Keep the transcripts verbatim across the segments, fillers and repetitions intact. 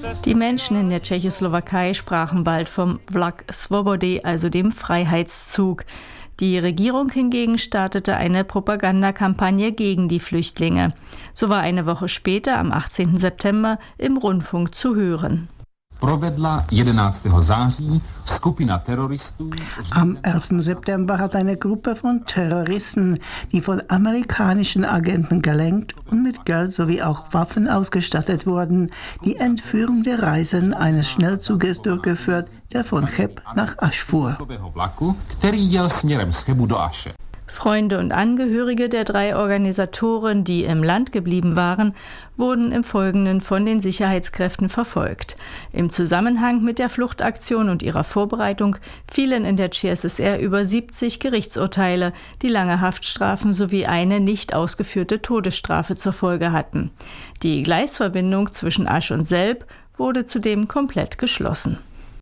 Die Menschen in der Tschechoslowakei sprachen bald vom Vlak Svobody, also dem Freiheitszug. Die Regierung hingegen startete eine Propagandakampagne gegen die Flüchtlinge. So war eine Woche später, am achtzehnten September, im Rundfunk zu hören. Am elften September hat eine Gruppe von Terroristen, die von amerikanischen Agenten gelenkt und mit Geld sowie auch Waffen ausgestattet wurden, die Entführung der Reisenden eines Schnellzuges durchgeführt, der von Cheb nach Asch fuhr. Freunde und Angehörige der drei Organisatoren, die im Land geblieben waren, wurden im Folgenden von den Sicherheitskräften verfolgt. Im Zusammenhang mit der Fluchtaktion und ihrer Vorbereitung fielen in der C S S R über siebzig Gerichtsurteile, die lange Haftstrafen sowie eine nicht ausgeführte Todesstrafe zur Folge hatten. Die Gleisverbindung zwischen Asch und Selb wurde zudem komplett geschlossen.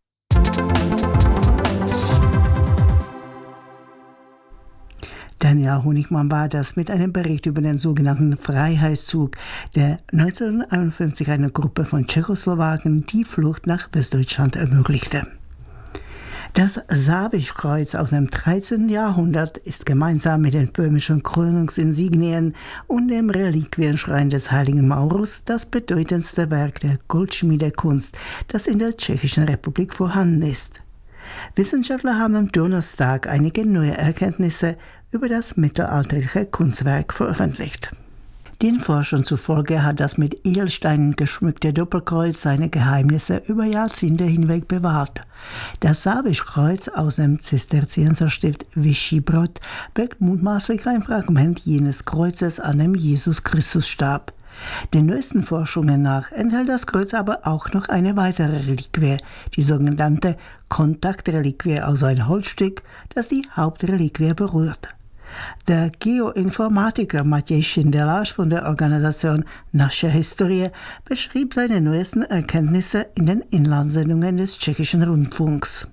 Daniel Honigmann war das mit einem Bericht über den sogenannten Freiheitszug, der neunzehnhunderteinundfünfzig eine Gruppe von Tschechoslowaken die Flucht nach Westdeutschland ermöglichte. Das Savischkreuz aus dem dreizehnten Jahrhundert ist gemeinsam mit den böhmischen Krönungsinsignien und dem Reliquienschrein des heiligen Maurus das bedeutendste Werk der Goldschmiedekunst, das in der Tschechischen Republik vorhanden ist. Wissenschaftler haben am Donnerstag einige neue Erkenntnisse über das mittelalterliche Kunstwerk veröffentlicht. Den Forschern zufolge hat das mit Edelsteinen geschmückte Doppelkreuz seine Geheimnisse über Jahrzehnte hinweg bewahrt. Das Savischkreuz aus dem Zisterzienserstift Vyšší Brod birgt mutmaßlich ein Fragment jenes Kreuzes, an dem Jesus Christus starb. Den neuesten Forschungen nach enthält das Kreuz aber auch noch eine weitere Reliquie, die sogenannte Kontaktreliquie, also ein Holzstück, das die Hauptreliquie berührt. Der Geoinformatiker Matěj Šindelář von der Organisation Naše Historie beschrieb seine neuesten Erkenntnisse in den Inlandssendungen des tschechischen Rundfunks.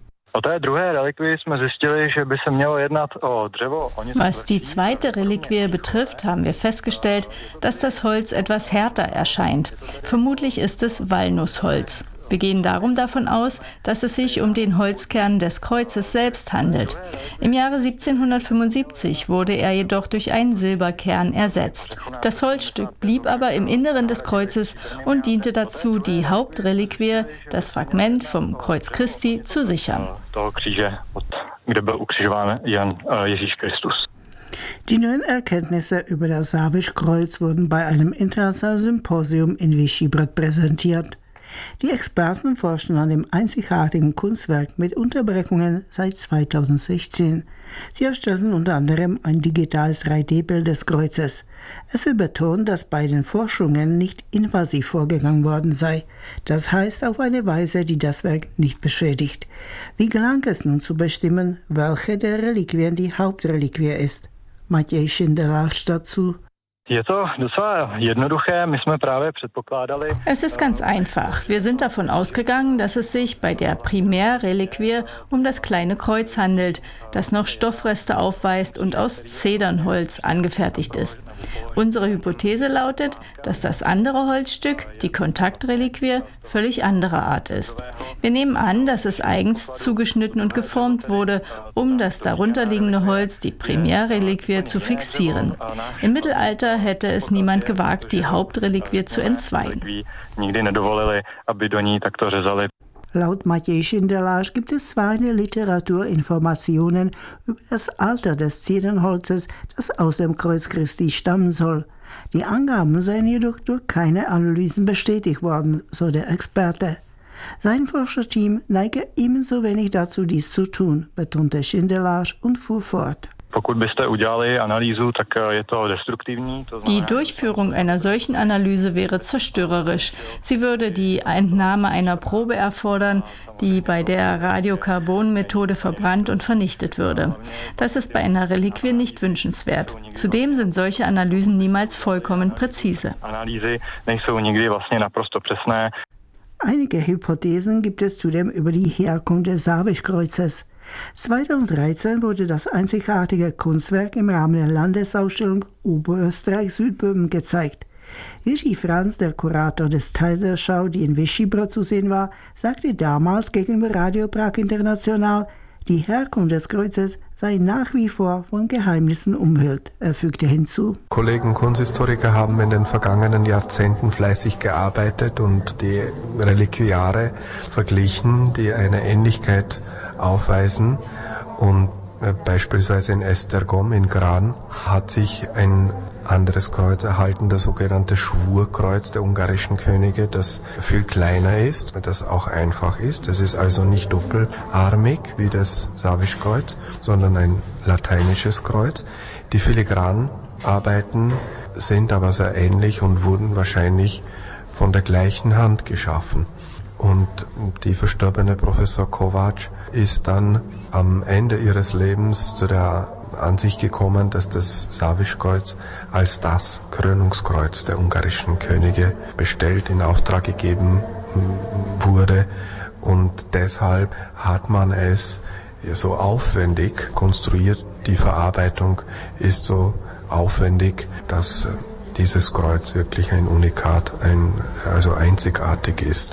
Was die zweite Reliquie betrifft, haben wir festgestellt, dass das Holz etwas härter erscheint. Vermutlich ist es Walnussholz. Wir gehen darum davon aus, dass es sich um den Holzkern des Kreuzes selbst handelt. Im Jahre siebzehnhundertfünfundsiebzig wurde er jedoch durch einen Silberkern ersetzt. Das Holzstück blieb aber im Inneren des Kreuzes und diente dazu, die Hauptreliquie, das Fragment vom Kreuz Christi, zu sichern. Die neuen Erkenntnisse über das Savischkreuz wurden bei einem internationalen Symposium in Vyšší Brod präsentiert. Die Experten forschen an dem einzigartigen Kunstwerk mit Unterbrechungen seit zweitausendsechzehn. Sie erstellten unter anderem ein digitales drei D Bild des Kreuzes. Es wird betont, dass bei den Forschungen nicht invasiv vorgegangen worden sei. Das heißt auf eine Weise, die das Werk nicht beschädigt. Wie gelang es nun zu bestimmen, welche der Reliquien die Hauptreliquie ist? Matěj Šindelář dazu. Es ist ganz einfach. Wir sind davon ausgegangen, dass es sich bei der Primärreliquie um das kleine Kreuz handelt, das noch Stoffreste aufweist und aus Zedernholz angefertigt ist. Unsere Hypothese lautet, dass das andere Holzstück, die Kontaktreliquie, völlig anderer Art ist. Wir nehmen an, dass es eigens zugeschnitten und geformt wurde, um das darunterliegende Holz, die Primärreliquie, zu fixieren. Im Mittelalter hätte es niemand gewagt, die Hauptreliquie zu entzweien. Laut Matěj Šindelář gibt es zwar in der Literatur Informationen über das Alter des Zedernholzes, das aus dem Kreuz Christi stammen soll. Die Angaben seien jedoch durch keine Analysen bestätigt worden, so der Experte. Sein Forscherteam neige ebenso wenig dazu, dies zu tun, betonte Šindelář und fuhr fort. Die Durchführung einer solchen Analyse wäre zerstörerisch. Sie würde die Entnahme einer Probe erfordern, die bei der Radiokarbon-Methode verbrannt und vernichtet würde. Das ist bei einer Reliquie nicht wünschenswert. Zudem sind solche Analysen niemals vollkommen präzise. Einige Hypothesen gibt es zudem über die Herkunft des Savischkreuzes. zweitausenddreizehn wurde das einzigartige Kunstwerk im Rahmen der Landesausstellung Oberösterreich Südböhmen gezeigt. Jiří Franz, der Kurator des Taizerschau, die in Vyšehrad zu sehen war, sagte damals gegenüber Radio Prag International, die Herkunft des Kreuzes sei nach wie vor von Geheimnissen umhüllt. Er fügte hinzu: Kollegen Kunsthistoriker haben in den vergangenen Jahrzehnten fleißig gearbeitet und die Reliquiare verglichen, die eine Ähnlichkeit aufweisen. Und beispielsweise in Esztergom in Gran hat sich ein anderes Kreuz erhalten, das sogenannte Schwurkreuz der ungarischen Könige, das viel kleiner ist, das auch einfach ist. Es ist also nicht doppelarmig wie das Savischkreuz, sondern ein lateinisches Kreuz. Die Filigranarbeiten sind aber sehr ähnlich und wurden wahrscheinlich von der gleichen Hand geschaffen. Und die verstorbene Professor Kovács ist dann am Ende ihres Lebens zu der Ansicht gekommen, dass das Savischkreuz als das Krönungskreuz der ungarischen Könige bestellt, in Auftrag gegeben wurde. Und deshalb hat man es so aufwendig konstruiert. Die Verarbeitung ist so aufwendig, dass dieses Kreuz wirklich ein Unikat, ein, also einzigartig ist.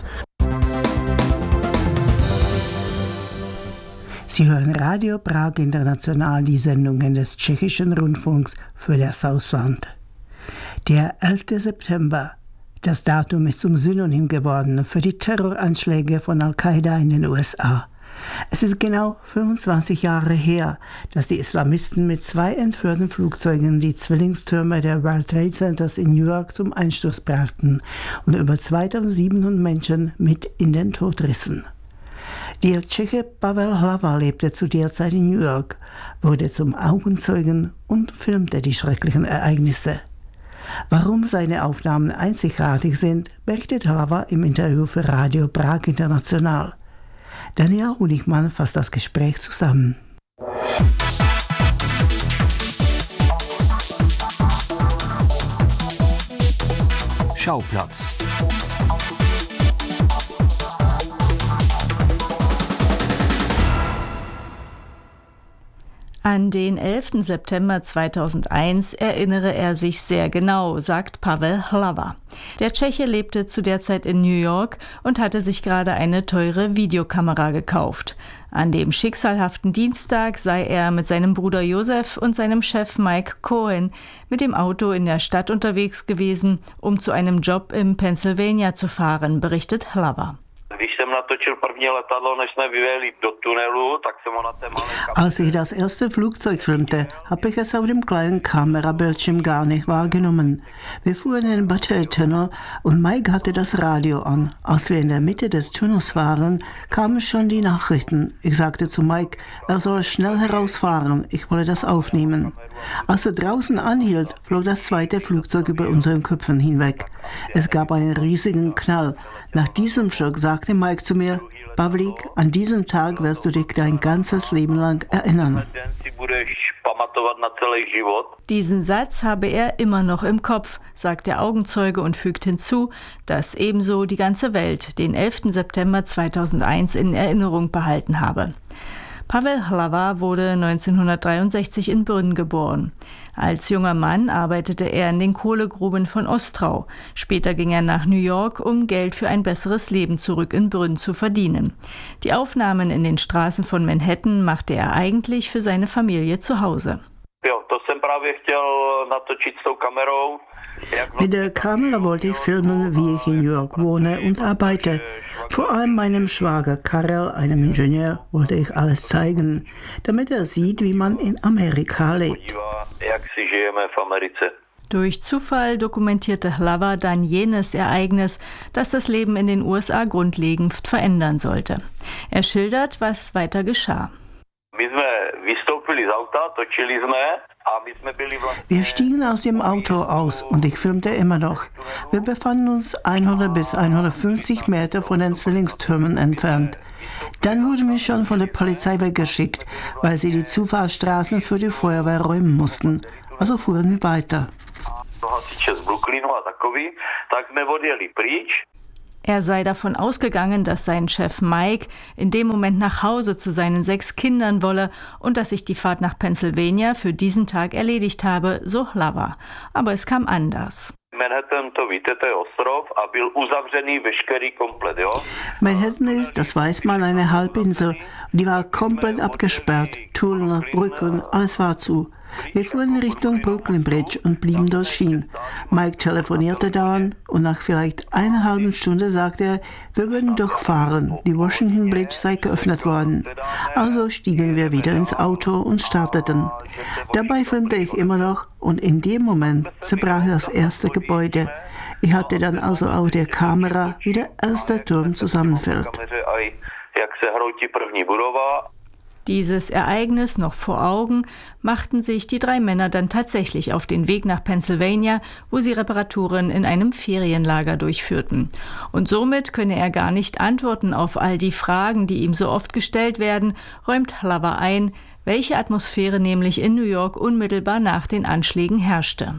Sie hören Radio Prag International, die Sendungen des tschechischen Rundfunks für das Ausland. Der elfte September, das Datum ist zum Synonym geworden für die Terroranschläge von Al-Qaida in den U S A. Es ist genau fünfundzwanzig Jahre her, dass die Islamisten mit zwei entführten Flugzeugen die Zwillingstürme der World Trade Centers in New York zum Einsturz brachten und über zweitausendsiebenhundert Menschen mit in den Tod rissen. Der Tscheche Pavel Hlava lebte zu der Zeit in New York, wurde zum Augenzeugen und filmte die schrecklichen Ereignisse. Warum seine Aufnahmen einzigartig sind, berichtet Hlava im Interview für Radio Prag International. Daniel Honigmann fasst das Gespräch zusammen. Schauplatz. An den elften September zweitausendeins erinnere er sich sehr genau, sagt Pavel Hlava. Der Tscheche lebte zu der Zeit in New York und hatte sich gerade eine teure Videokamera gekauft. An dem schicksalhaften Dienstag sei er mit seinem Bruder Josef und seinem Chef Mike Cohen mit dem Auto in der Stadt unterwegs gewesen, um zu einem Job im Pennsylvania zu fahren, berichtet Hlava. Als ich das erste Flugzeug filmte, habe ich es auf dem kleinen Kamerabildschirm gar nicht wahrgenommen. Wir fuhren in den Battery-Tunnel und Mike hatte das Radio an. Als wir in der Mitte des Tunnels waren, kamen schon die Nachrichten. Ich sagte zu Mike, er soll schnell herausfahren, ich wolle das aufnehmen. Als er draußen anhielt, flog das zweite Flugzeug über unseren Köpfen hinweg. Es gab einen riesigen Knall. Nach diesem Schock sagte Mike zu mir: Pavlík, an diesen Tag wirst du dich dein ganzes Leben lang erinnern. Diesen Satz habe er immer noch im Kopf, sagt der Augenzeuge und fügt hinzu, dass ebenso die ganze Welt den elften September zweitausendeins in Erinnerung behalten habe. Pavel Hlava wurde neunzehnhundertdreiundsechzig in Brünn geboren. Als junger Mann arbeitete er in den Kohlegruben von Ostrau. Später ging er nach New York, um Geld für ein besseres Leben zurück in Brünn zu verdienen. Die Aufnahmen in den Straßen von Manhattan machte er eigentlich für seine Familie zu Hause. Mit der Kamera wollte ich filmen, wie ich in New York wohne und arbeite. Vor allem meinem Schwager Karel, einem Ingenieur, wollte ich alles zeigen, damit er sieht, wie man in Amerika lebt. Durch Zufall dokumentierte Hlava dann jenes Ereignis, das das Leben in den U S A grundlegend verändern sollte. Er schildert, was weiter geschah. Wir stiegen aus dem Auto aus und ich filmte immer noch. Wir befanden uns hundert bis hundertfünfzig Meter von den Zwillingstürmen entfernt. Dann wurden wir schon von der Polizei weggeschickt, weil sie die Zufahrtsstraßen für die Feuerwehr räumen mussten. Also fuhren wir weiter. Er sei davon ausgegangen, dass sein Chef Mike in dem Moment nach Hause zu seinen sechs Kindern wolle und dass sich die Fahrt nach Pennsylvania für diesen Tag erledigt habe, so Hlava. Aber es kam anders. Manhattan ist, das weiß man, eine Halbinsel. Die war komplett abgesperrt. Tunnel, Brücken, alles war zu. Wir fuhren Richtung Brooklyn Bridge und blieben dort stehen. Mike telefonierte dauernd und nach vielleicht einer halben Stunde sagte er, wir würden durchfahren. Die Washington Bridge sei geöffnet worden. Also stiegen wir wieder ins Auto und starteten. Dabei filmte ich immer noch und in dem Moment zerbrach das erste Gebäude. Ich hatte dann also auf der Kamera, wie der erste Turm zusammenfällt. Dieses Ereignis noch vor Augen machten sich die drei Männer dann tatsächlich auf den Weg nach Pennsylvania, wo sie Reparaturen in einem Ferienlager durchführten. Und somit könne er gar nicht antworten auf all die Fragen, die ihm so oft gestellt werden, räumt Hlava ein, welche Atmosphäre nämlich in New York unmittelbar nach den Anschlägen herrschte.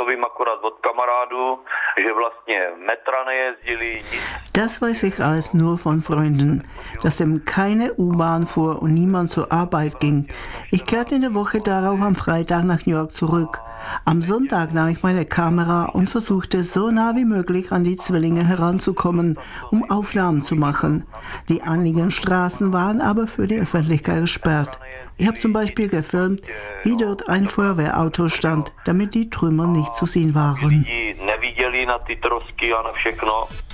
Das weiß ich alles nur von Freunden, dass eben keine U-Bahn fuhr und niemand zur Arbeit ging. Ich kehrte in der Woche darauf am Freitag nach New York zurück. Am Sonntag nahm ich meine Kamera und versuchte so nah wie möglich an die Zwillinge heranzukommen, um Aufnahmen zu machen. Die einigen Straßen waren aber für die Öffentlichkeit gesperrt. Ich habe zum Beispiel gefilmt, wie dort ein Feuerwehrauto stand, damit die Trümmer nicht zu sehen waren.